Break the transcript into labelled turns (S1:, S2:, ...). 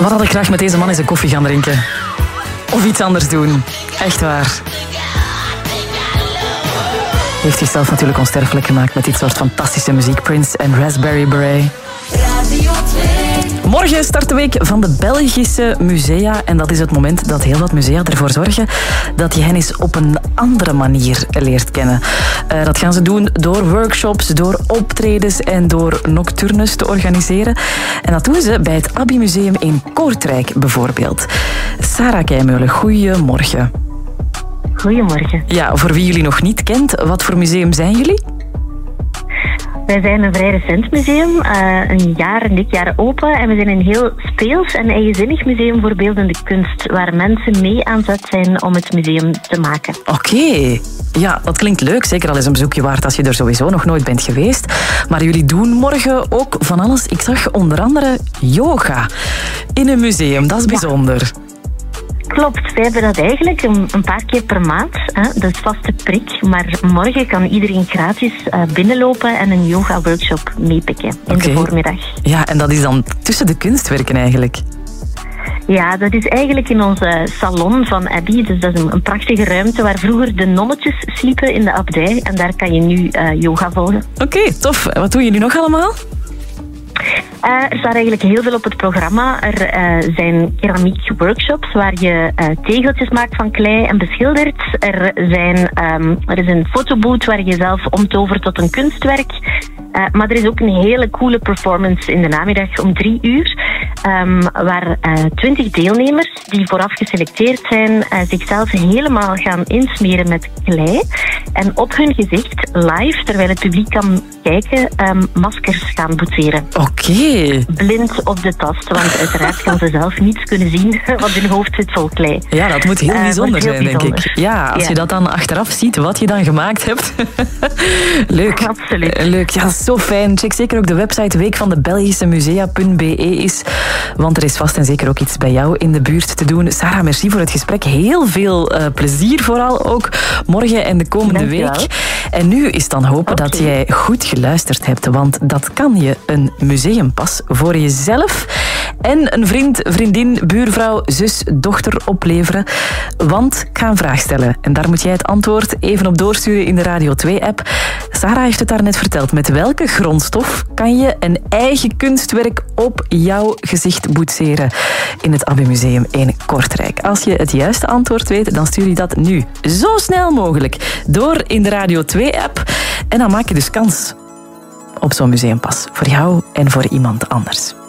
S1: Wat had ik graag met deze man eens een koffie gaan drinken. Of iets anders doen. Echt waar. Heeft zichzelf natuurlijk onsterfelijk gemaakt met dit soort fantastische muziek. Prince en Raspberry Beret. Morgen start de week van de Belgische musea. En dat is het moment dat heel wat musea ervoor zorgen dat je hen eens op een andere manier leert kennen. Dat gaan ze doen door workshops, door optredens en door nocturnes te organiseren. En dat doen ze bij het Abbey Museum in Kortrijk bijvoorbeeld. Sarah Keimeulen, goedemorgen.
S2: Goedemorgen.
S1: Ja, voor wie jullie nog niet kent, wat voor museum zijn jullie?
S2: Wij zijn een vrij recent museum, een dik jaar open. En we zijn een heel speels en eigenzinnig museum voor beeldende kunst, waar mensen mee aan zet zijn om het museum te maken.
S1: Oké. Ja, dat klinkt leuk. Zeker al eens een bezoekje waard als je er sowieso nog nooit bent geweest. Maar jullie doen morgen ook van alles. Ik zag onder andere yoga in een museum. Dat is bijzonder.
S2: Ja. Klopt, wij hebben dat eigenlijk een paar keer per maand. Dat is vaste prik. Maar morgen kan iedereen gratis binnenlopen en een yoga-workshop meepikken in de voormiddag.
S1: Ja, en dat is dan tussen de kunstwerken eigenlijk?
S2: Ja, dat is eigenlijk in onze salon van Abbey. Dus dat is een prachtige ruimte waar vroeger de nonnetjes sliepen in de abdij. En daar kan je nu yoga volgen.
S1: Oké, tof. Wat doen jullie nog allemaal?
S2: Er staat eigenlijk heel veel op het programma. Er zijn keramiek workshops waar je tegeltjes maakt van klei en beschildert. Er is een fotobooth waar je jezelf omtovert tot een kunstwerk. Maar er is ook een hele coole performance in de namiddag om 3:00. Waar 20 deelnemers die vooraf geselecteerd zijn zichzelf helemaal gaan insmeren met klei. En op hun gezicht live, terwijl het publiek kan kijken, maskers gaan boetseren.
S1: Oké.
S2: Blind op de tast, want uiteraard kan ze zelf niets kunnen zien, want hun hoofd zit vol klei.
S1: Ja, dat moet heel bijzonder zijn, denk ik. Ja, als je dat dan achteraf ziet, wat je dan gemaakt hebt. Leuk.
S2: Absoluut.
S1: Leuk, ja, zo fijn. Check zeker ook de website weekvandebelgischemusea.be is, want er is vast en zeker ook iets bij jou in de buurt te doen. Sarah, merci voor het gesprek. Heel veel plezier vooral ook morgen en de komende week. En nu is dan hopen dat jij goed geluisterd hebt, want dat kan je een museumpas voor jezelf en een vriend, vriendin, buurvrouw, zus, dochter opleveren. Want ik ga een vraag stellen en daar moet jij het antwoord even op doorsturen in de Radio 2-app. Sarah heeft het daarnet verteld. Met welke grondstof kan je een eigen kunstwerk op jouw gezicht boetseren in het Abbey Museum in Kortrijk? Als je het juiste antwoord weet, dan stuur je dat nu zo snel mogelijk door in de Radio 2-app. En dan maak je dus kans op zo'n museumpas voor jou en voor iemand anders.